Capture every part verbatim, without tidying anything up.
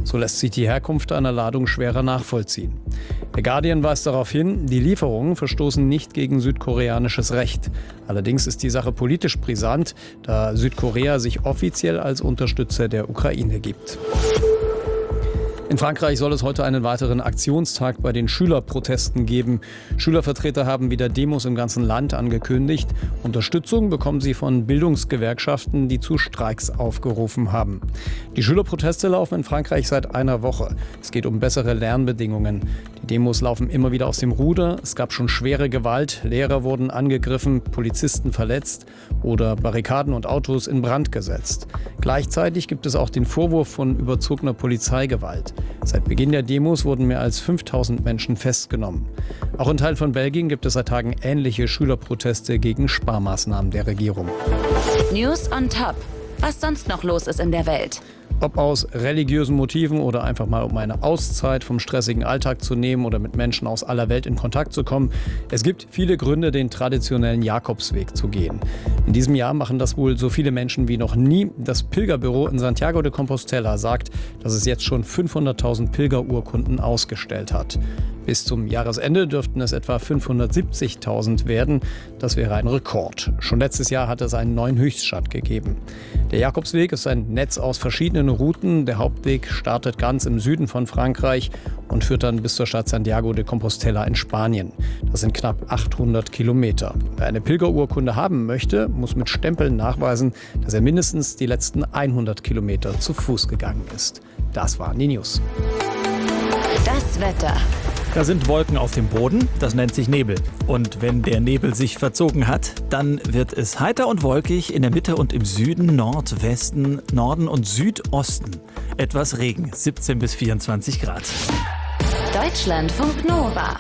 So lässt sich die Herkunft einer Ladung schwerer nachvollziehen. Der Guardian weist darauf hin, die Lieferungen verstoßen nicht gegen südkoreanisches Recht. Allerdings ist die Sache politisch brisant, da Südkorea sich offiziell als Unterstützer der Ukraine gibt. In Frankreich soll es heute einen weiteren Aktionstag bei den Schülerprotesten geben. Schülervertreter haben wieder Demos im ganzen Land angekündigt. Unterstützung bekommen sie von Bildungsgewerkschaften, die zu Streiks aufgerufen haben. Die Schülerproteste laufen in Frankreich seit einer Woche. Es geht um bessere Lernbedingungen. Die Demos laufen immer wieder aus dem Ruder. Es gab schon schwere Gewalt. Lehrer wurden angegriffen, Polizisten verletzt oder Barrikaden und Autos in Brand gesetzt. Gleichzeitig gibt es auch den Vorwurf von überzogener Polizeigewalt. Seit Beginn der Demos wurden mehr als fünftausend Menschen festgenommen. Auch in Teilen von Belgien gibt es seit Tagen ähnliche Schülerproteste gegen Sparmaßnahmen der Regierung. News on Top. Was sonst noch los ist in der Welt? Ob aus religiösen Motiven oder einfach mal um eine Auszeit vom stressigen Alltag zu nehmen oder mit Menschen aus aller Welt in Kontakt zu kommen. Es gibt viele Gründe, den traditionellen Jakobsweg zu gehen. In diesem Jahr machen das wohl so viele Menschen wie noch nie. Das Pilgerbüro in Santiago de Compostela sagt, dass es jetzt schon fünfhunderttausend Pilgerurkunden ausgestellt hat. Bis zum Jahresende dürften es etwa fünfhundertsiebzigtausend werden. Das wäre ein Rekord. Schon letztes Jahr hat es einen neuen Höchststand gegeben. Der Jakobsweg ist ein Netz aus verschiedenen Routen. Der Hauptweg startet ganz im Süden von Frankreich und führt dann bis zur Stadt Santiago de Compostela in Spanien. Das sind knapp achthundert Kilometer. Wer eine Pilgerurkunde haben möchte, muss mit Stempeln nachweisen, dass er mindestens die letzten hundert Kilometer zu Fuß gegangen ist. Das waren die News. Das Wetter. Da sind Wolken auf dem Boden, das nennt sich Nebel. Und wenn der Nebel sich verzogen hat, dann wird es heiter und wolkig in der Mitte und im Süden, Nordwesten, Norden und Südosten. Etwas Regen, siebzehn bis vierundzwanzig Grad. Deutschlandfunk Nova.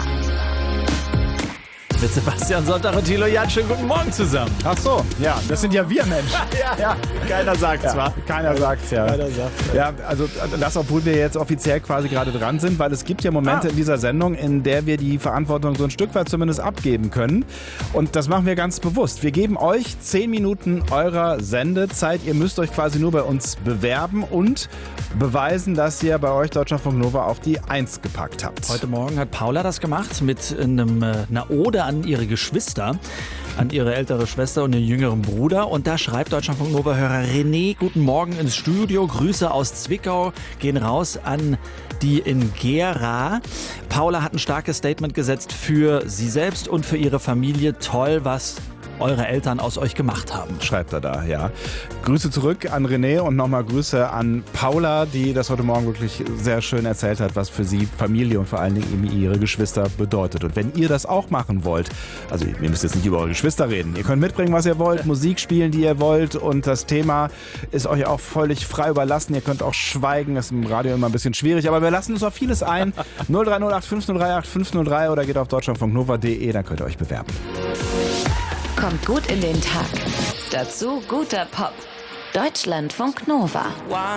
Mit Sebastian Sonntag und Thilo Jahn. Schönen guten Morgen zusammen. Ach so, ja, das sind ja wir Menschen. ja, ja, keiner sagt's, ja, wa? Keiner sagt's, ja. Keiner sagt's, ja. Also das, obwohl wir jetzt offiziell quasi gerade dran sind, weil es gibt ja Momente ah. in dieser Sendung, in der wir die Verantwortung so ein Stück weit zumindest abgeben können. Und das machen wir ganz bewusst. Wir geben euch zehn Minuten eurer Sendezeit. Ihr müsst euch quasi nur bei uns bewerben und beweisen, dass ihr bei euch Deutschlandfunk Nova auf die Eins gepackt habt. Heute Morgen hat Paula das gemacht mit einem, einer Ode an ihre Geschwister, an ihre ältere Schwester und ihren jüngeren Bruder. Und da schreibt Deutschlandfunk Nova-Hörer René, guten Morgen ins Studio, Grüße aus Zwickau, gehen raus an die in Gera. Paula hat ein starkes Statement gesetzt für sie selbst und für ihre Familie. Toll, was eure Eltern aus euch gemacht haben. Schreibt er da, ja. Grüße zurück an René und nochmal Grüße an Paula, die das heute Morgen wirklich sehr schön erzählt hat, was für sie Familie und vor allen Dingen eben ihre Geschwister bedeutet. Und wenn ihr das auch machen wollt, also ihr müsst jetzt nicht über eure Geschwister reden, ihr könnt mitbringen, was ihr wollt, Musik spielen, die ihr wollt und das Thema ist euch auch völlig frei überlassen. Ihr könnt auch schweigen, ist im Radio immer ein bisschen schwierig, aber wir lassen uns auf vieles ein. null drei null acht fünf null drei acht fünf null drei oder geht auf deutschlandfunknova punkt de, dann könnt ihr euch bewerben. Kommt gut in den Tag. Dazu guter Pop. Deutschlandfunk Nova.